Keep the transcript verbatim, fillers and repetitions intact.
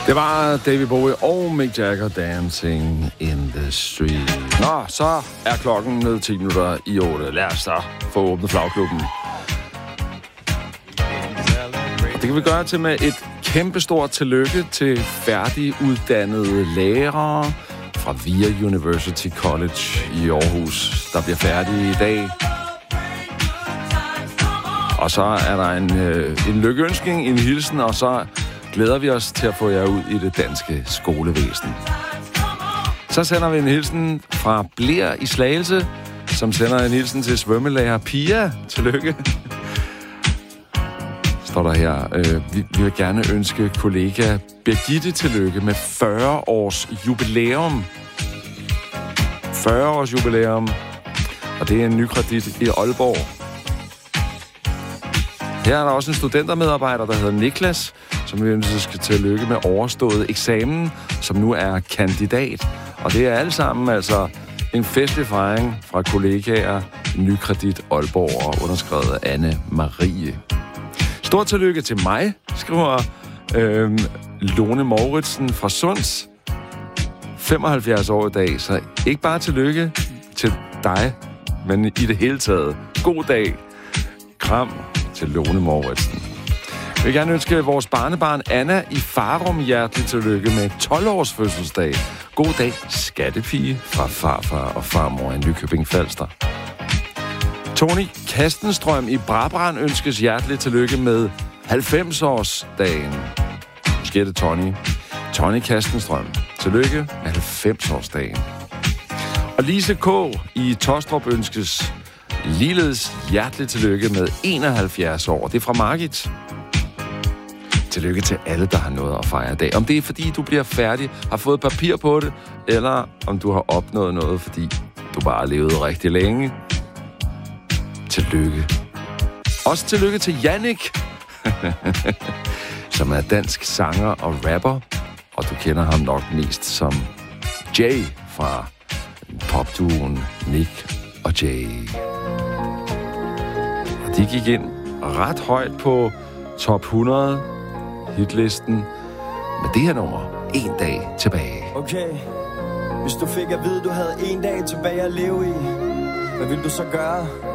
Det var David Bowie og Mick Jagger, Dancing in the Street. Nå, så er klokken ned ti minutter i otte. Lad os så få åbnet flagklubben. Og det kan vi gøre til med et kæmpestort tillykke til færdiguddannede lærere fra V I A University College i Aarhus, der bliver færdige i dag. Og så er der en, øh, en lykkeønskning, en hilsen, og så glæder vi os til at få jer ud i det danske skolevæsen. Så sender vi en hilsen fra Bler i Slagelse, som sender en hilsen til svømmelærer Pia. Tillykke. Står der her. Øh, vi, vi vil gerne ønske kollega Birgitte tillykke med fyrre års jubilæum. fyrre års jubilæum. Og det er en Nykredit i Aalborg. Her er der også en studentermedarbejder, der hedder Niklas, som vi ønsker skal tillykke med overstået eksamen, som nu er kandidat. Og det er alle sammen altså en festlig fejring fra kollegaer Nykredit Aalborg og underskrevet Anne Marie. Stort tillykke til mig, skriver øh, Lone Mouritsen fra Sunds. femoghalvfjerds år i dag, så ikke bare tillykke til dig, men i det hele taget. God dag. Kram til Lone Mouritsen. Jeg vil gerne ønske vores barnebarn Anna i Farum hjerteligt tillykke med tolv års fødselsdag. God dag, skattepige fra farfar og farmor i Nykøbing Falster. Tony Kastenstrøm i Brabrand ønskes hjerteligt tillykke med halvfems årsdagen. Måske er det Tony. Tony Kastenstrøm. Tillykke med halvfems årsdagen. Og Lise K. i Tostrup ønskes ligeledes hjerteligt tillykke med enoghalvfjerds år. Det er fra Margit. Tillykke til alle, der har noget at fejre i dag. Om det er, fordi du bliver færdig, har fået papir på det, eller om du har opnået noget, fordi du bare har levet rigtig længe. Tillykke. Også tillykke til Jannik, som er dansk sanger og rapper, og du kender ham nok mest som Jay fra popduoen Nick og Jay. Og de gik ind ret højt på top hundrede hitlisten med det her nummer, En dag tilbage. Okay, hvis du fik at vide, du havde en dag tilbage at leve i, hvad ville du så gøre?